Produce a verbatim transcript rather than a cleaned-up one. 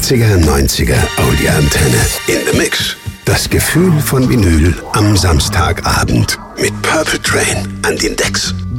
achtziger, neunziger Audioantenne. In the Mix. Das Gefühl von Vinyl am Samstagabend. Mit Purple Train an den Decks.